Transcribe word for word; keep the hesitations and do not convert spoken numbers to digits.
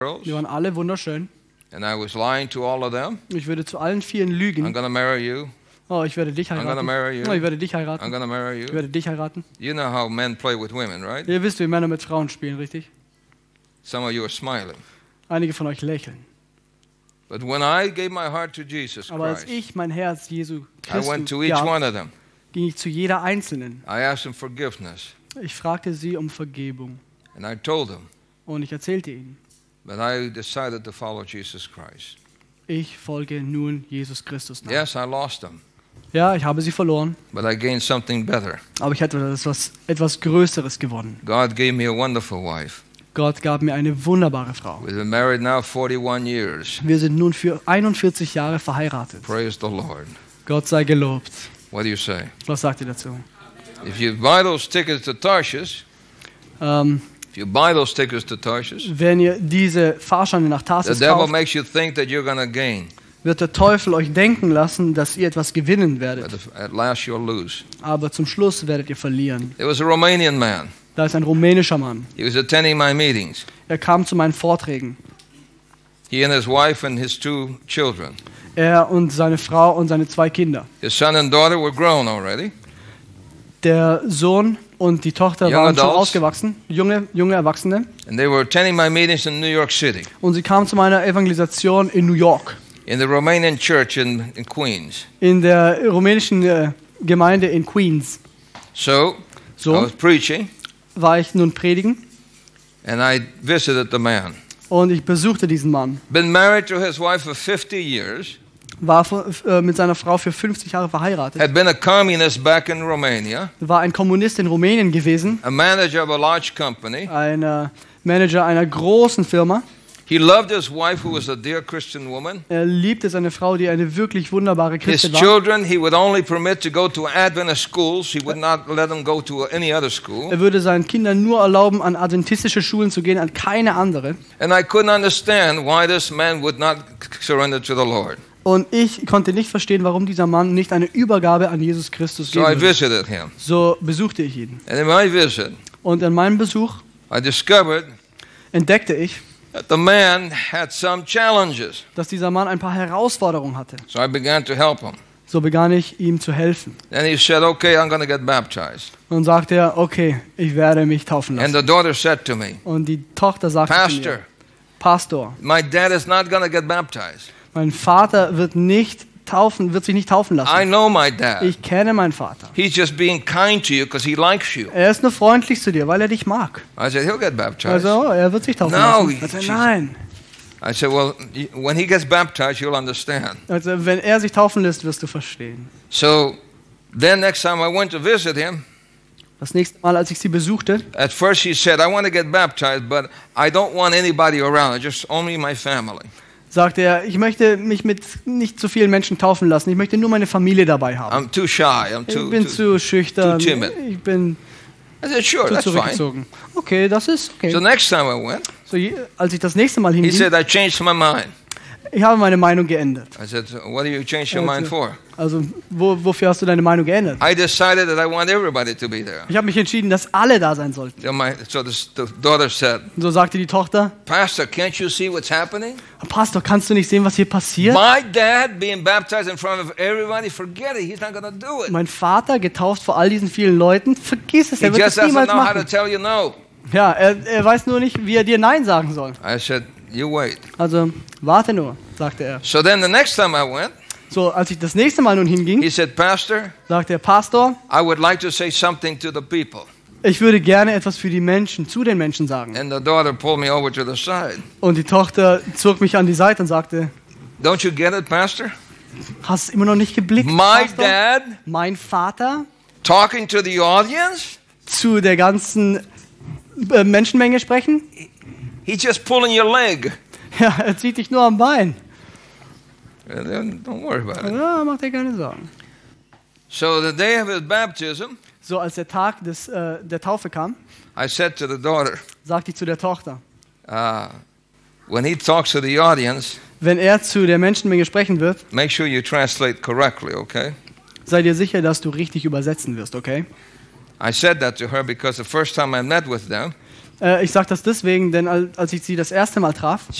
girls. Die waren alle wunderschön. And I was lying to all of them. Ich würde zu allen vieren I'm lügen. going to marry you. Oh, ich werde dich I'm going to heiraten. marry you. Oh, ich werde dich I'm heiraten. going to marry Ich you. werde dich heiraten. You know how men play with women, right? Ihr wisst, wie Männer mit Frauen spielen, richtig? Some of you are smiling. Einige von euch lächeln. But when I gave my heart to Jesus Aber als Christ, ich mein Herz Jesu I went Christus to each gab, one of them. ging ich zu jeder Einzelnen. I asked them forgiveness. Ich fragte sie um Vergebung. And I told them Und ich erzählte ihnen, that I decided to follow Jesus Christ. ich folge nun Jesus Christus nach. Yes, I lost them, Ja, ich habe sie verloren, but I gained something better. aber ich hatte etwas, etwas Größeres gewonnen. God gave me a wonderful wife. Gott gab mir eine wunderbare Frau. We've been married now forty-one years. Wir sind nun für einundvierzig Jahre verheiratet. Praise the Lord. Gott sei gelobt. What do you say? Was sagt ihr dazu? If you buy those tickets to Tarshish, Ähm, if you buy those tickets to Tarshish, wenn ihr diese Fahrscheine nach the Tarsis devil kauft, makes you think that you're going to gain, wird der Teufel euch denken lassen, dass ihr etwas gewinnen but werdet. if- at last you'll lose. Aber zum Schluss werdet ihr verlieren. There was a Romanian man. Da ist ein rumänischer Mann. He was attending my meetings. Er kam zu meinen Vorträgen. He and his wife and his two children. Er und seine Frau und seine zwei Kinder. His son and daughter were grown already. Der Sohn und die Tochter Young waren schon adults. ausgewachsen, junge, junge Erwachsene. And they were attending my meetings in New York City, Und sie kamen zu meiner Evangelisation in New York, in the Romanian church in, in Queens. in der rumänischen äh, Gemeinde in Queens. So, I So was preaching, war ich nun predigen and I visited the man. und ich besuchte diesen Mann. Been married to his wife for fifty years. War für, äh, mit seiner Frau für fünfzig Jahre verheiratet. Had been a communist back in Romania. War ein Kommunist in Rumänien gewesen, A manager of a large company. ein äh, Manager einer großen Firma. He loved his wife, who was a dear Christian woman. Er liebte seine Frau, die eine wirklich wunderbare His Christin war. children, he would only permit to go to Adventist schools. He would not let them go to any other school. Er würde seinen Kindern nur erlauben, an adventistische Schulen zu gehen, an keine andere. And I couldn't understand why this man would not surrender to the Lord. Und ich konnte nicht verstehen, warum dieser Mann nicht eine Übergabe an Jesus Christus So geben I würde. visited him. So besuchte ich ihn. And in my visit, Und in meinem Besuch I discovered entdeckte ich, that the man had some challenges. dass dieser Mann ein paar Herausforderungen hatte. So I began to help him. So begann ich ihm zu helfen. Then he said, okay, I'm going to get baptized. Und sagte er, okay, ich werde mich taufen And lassen. the daughter said to me, Und die Tochter sagte zu Pastor, mir, Pastor, my dad is not going to get baptized. mein Vater wird nicht taufen, wird sich nicht taufen I lassen. know my dad. Ich kenne meinen Vater. He's just being kind to you because he likes you. Er ist nur freundlich zu dir, weil er dich mag. I said, he'll get baptized. Also, er wird sich taufen No, lassen. Also, Jesus. nein. I said, well, y- when he gets baptized, you'll understand. Also, wenn er sich taufen lässt, wirst du verstehen. So then next time I went to visit him, Das nächste Mal, als ich sie besuchte, at first he said, I want to get baptized, but I don't want anybody around, just only my family. sagte er, ich möchte mich mit nicht zu vielen Menschen taufen lassen. Ich möchte nur meine Familie dabei haben. I'm too shy. I'm Ich too, bin too zu schüchtern. too timid. Ich bin I said, sure, zu that's fine. zurückgezogen. Okay, das ist okay. So next time I went, So, je- als ich das nächste Mal he hinging, said, I changed my mind. ich habe meine Meinung geändert. I said, what do you change your mind for? Also, wo, wofür hast du deine Meinung geändert? I decided that I want everybody to be there. Ich habe mich entschieden, dass alle da sein sollten. So, my, so the, the daughter said, Und so sagte die Tochter, Pastor, can't you see what's happening? Pastor, kannst du nicht sehen, was hier passiert? My dad being baptized in front of everybody, forget it. He's not going to do it. Mein Vater, getauft vor all diesen vielen Leuten, vergiss es, He er wird just es doesn't niemals know how to machen. tell you no. Ja, er, er weiß nur nicht, wie er dir Nein sagen soll. I said, you wait. Also, warte nur, sagte er. So then the next time I went, So, als ich das nächste Mal nun hinging, he said, Pastor, sagte er, Pastor, I would like to say something to the people. ich würde gerne etwas für die Menschen, zu den Menschen sagen. And the daughter pulled me over to the side. Und die Tochter zog mich an die Seite und sagte, Don't you get it, Pastor? hast du immer noch nicht geblickt, My Pastor? dad Mein Vater talking to the audience? zu der ganzen äh, Menschenmenge sprechen? He's just pulling your leg. Ja, er zieht dich nur am Bein. And then don't worry about it. Ja, mach dir keine Sorgen. So the day of his baptism, So, als der Tag des, äh, der Taufe kam, I said to the daughter, sagte ich zu der Tochter, uh, when he talks to the audience, wenn er zu der Menschenmenge sprechen wird, make sure you translate correctly, okay? sei dir sicher, dass du richtig übersetzen wirst, okay? I said that to her because the first time I met with them, Äh, ich sage das deswegen, denn al- als ich sie das erste Mal traf,